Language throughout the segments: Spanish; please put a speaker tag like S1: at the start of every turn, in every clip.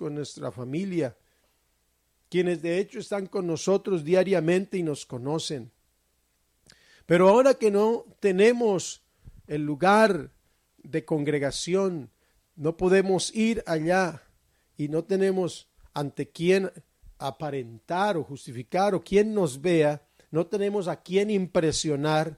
S1: con nuestra familia, quienes de hecho están con nosotros diariamente y nos conocen. Pero ahora que no tenemos el lugar de congregación, no podemos ir allá y no tenemos ante quién aparentar o justificar o quien nos vea, no tenemos a quién impresionar.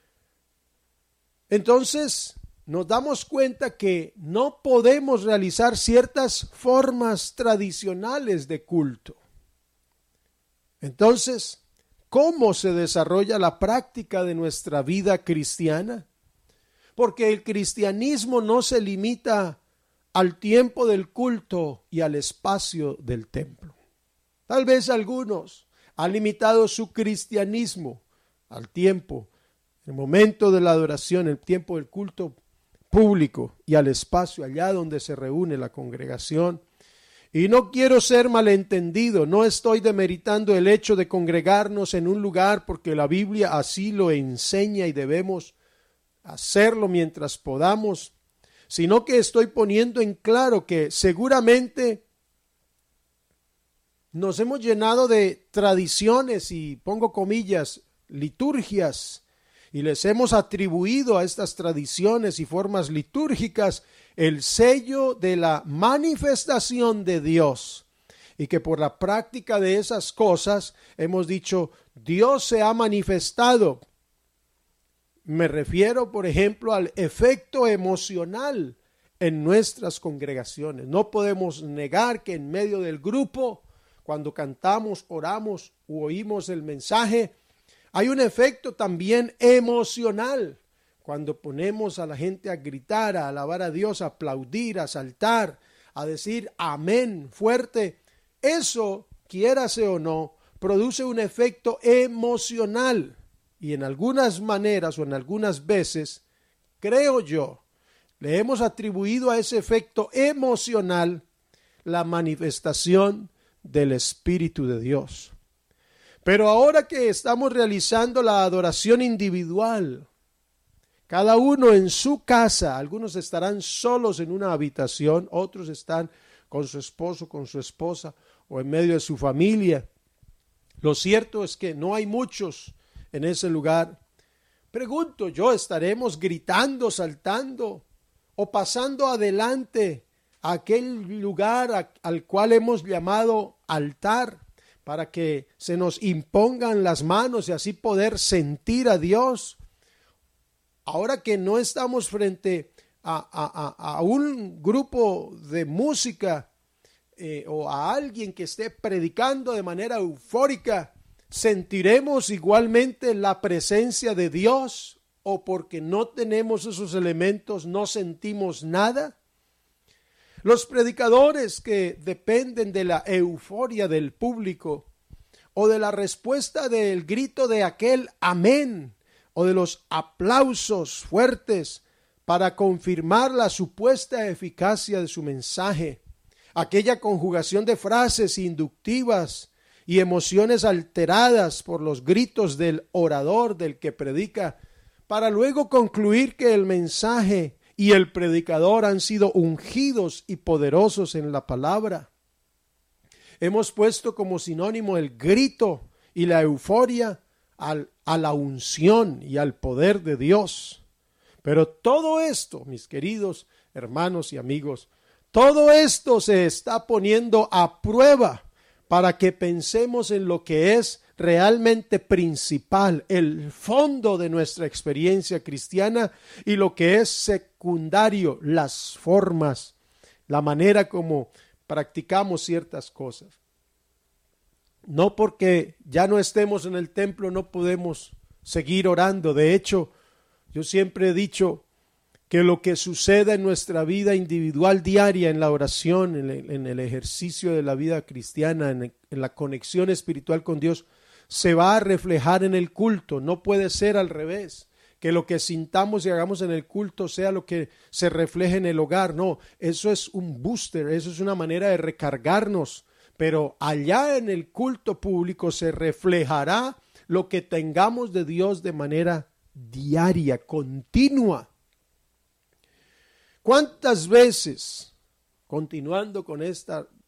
S1: Entonces nos damos cuenta que no podemos realizar ciertas formas tradicionales de culto. Entonces, ¿cómo se desarrolla la práctica de nuestra vida cristiana? Porque el cristianismo no se limita al tiempo del culto y al espacio del templo. Tal vez algunos han limitado su cristianismo al tiempo, el momento de la adoración, el tiempo del culto público y al espacio allá donde se reúne la congregación. Y no quiero ser malentendido, no estoy demeritando el hecho de congregarnos en un lugar porque la Biblia así lo enseña y debemos hacerlo mientras podamos, sino que estoy poniendo en claro que seguramente nos hemos llenado de tradiciones y pongo comillas, liturgias, y les hemos atribuido a estas tradiciones y formas litúrgicas el sello de la manifestación de Dios, y que por la práctica de esas cosas hemos dicho, Dios se ha manifestado. Me refiero, por ejemplo, al efecto emocional en nuestras congregaciones. No podemos negar que en medio del grupo, cuando cantamos, oramos u oímos el mensaje, hay un efecto también emocional. Cuando ponemos a la gente a gritar, a alabar a Dios, a aplaudir, a saltar, a decir amén fuerte, eso, quiérase o no, produce un efecto emocional. Y en algunas maneras o en algunas veces, creo yo, le hemos atribuido a ese efecto emocional la manifestación del Espíritu de Dios. Pero ahora que estamos realizando la adoración individual, cada uno en su casa, algunos estarán solos en una habitación, otros están con su esposo, con su esposa o en medio de su familia. Lo cierto es que no hay muchos en ese lugar. Pregunto yo, ¿estaremos gritando, saltando o pasando adelante a aquel lugar al cual hemos llamado altar para que se nos impongan las manos y así poder sentir a Dios? Ahora que no estamos frente a un grupo de música o a alguien que esté predicando de manera eufórica, ¿sentiremos igualmente la presencia de Dios? ¿O porque no tenemos esos elementos no sentimos nada? Los predicadores que dependen de la euforia del público o de la respuesta del grito de aquel amén o de los aplausos fuertes para confirmar la supuesta eficacia de su mensaje, aquella conjugación de frases inductivas y emociones alteradas por los gritos del orador, del que predica, para luego concluir que el mensaje y el predicador han sido ungidos y poderosos en la palabra. Hemos puesto como sinónimo el grito y la euforia a la unción y al poder de Dios. Pero todo esto, mis queridos hermanos y amigos, todo esto se está poniendo a prueba para que pensemos en lo que es realmente principal, el fondo de nuestra experiencia cristiana, y lo que es secundario, las formas, la manera como practicamos ciertas cosas. No porque ya no estemos en el templo no podemos seguir orando. De hecho, yo siempre he dicho que lo que suceda en nuestra vida individual diaria, en la oración, en el ejercicio de la vida cristiana, en la conexión espiritual con Dios, se va a reflejar en el culto. No puede ser al revés, que lo que sintamos y hagamos en el culto sea lo que se refleje en el hogar. No, eso es un booster, eso es una manera de recargarnos. Pero allá en el culto público se reflejará lo que tengamos de Dios de manera diaria, continua. ¿Cuántas veces, continuando con esta